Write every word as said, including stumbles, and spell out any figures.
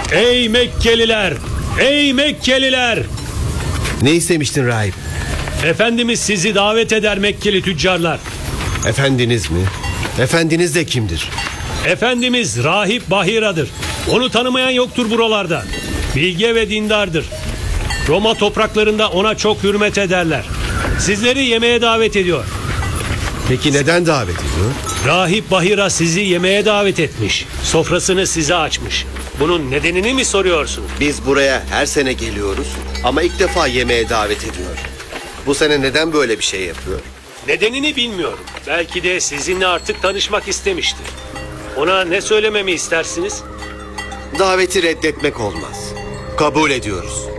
Ey Mekkeliler! Ey Mekkeliler! Ne istemiştin rahip? Efendimiz sizi davet eder Mekkeli tüccarlar. Efendiniz mi? Efendiniz de kimdir? Efendimiz Rahip Bahira'dır. Onu tanımayan yoktur buralarda. Bilge ve dindardır. Roma topraklarında ona çok hürmet ederler. Sizleri yemeğe davet ediyor. Peki neden davet ediyor? Rahip Bahira sizi yemeğe davet etmiş. Sofrasını size açmış. Bunun nedenini mi soruyorsunuz? Biz buraya her sene geliyoruz ama ilk defa yemeğe davet ediyor. Bu sene neden böyle bir şey yapıyor? Nedenini bilmiyorum. Belki de sizinle artık tanışmak istemiştir. Ona ne söylememi istersiniz? Daveti reddetmek olmaz. Kabul ediyoruz.